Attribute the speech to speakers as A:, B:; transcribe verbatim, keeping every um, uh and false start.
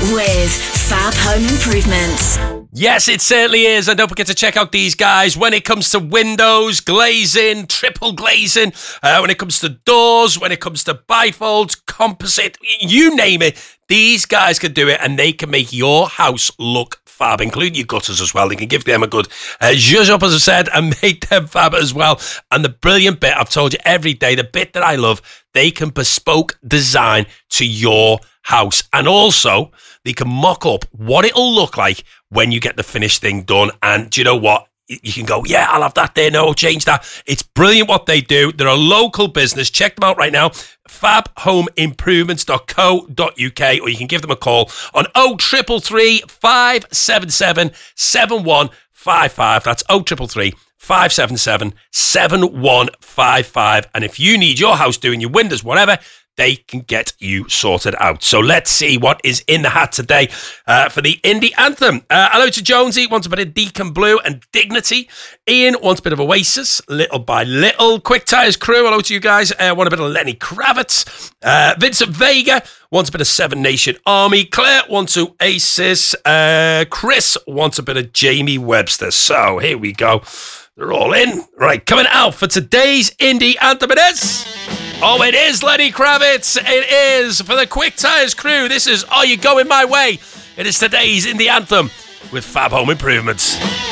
A: with Fab Home Improvements.
B: Yes, it certainly is. And don't forget to check out these guys when it comes to windows, glazing, triple glazing, uh, when it comes to doors, when it comes to bifolds, composite, you name it. These guys can do it, and they can make your house look fab, including your gutters as well. They can give them a good uh, zhuzh up, as I said, and make them fab as well. And the brilliant bit, I've told you every day, the bit that I love, they can bespoke design to your house. And also, they can mock up what it'll look like when you get the finished thing done. And do you know what? You can go, yeah, I'll have that there. No, change that. It's brilliant what they do. They're a local business. Check them out right now. fab home improvements dot co dot uk, or you can give them a call on oh three three three, five seven seven, seven one five five. That's oh three three three, five seven seven, seven one five five. And if you need your house doing, your windows, whatever, they can get you sorted out. So let's see what is in the hat today uh, for the indie anthem. Uh, hello to Jonesy, wants a bit of Deacon Blue and Dignity. Ian wants a bit of Oasis, Little by Little. Quick Tires Crew, hello to you guys. Uh, want a bit of Lenny Kravitz. Uh, Vincent Vega wants a bit of Seven Nation Army. Claire wants Oasis. Uh, Chris wants a bit of Jamie Webster. So here we go. They're all in. Right, coming out for today's indie anthem, it is... Oh, it is Lenny Kravitz. It is for the Quick Tires Crew. This is Are You Going My Way? It is today's indie anthem with Fab Home Improvements.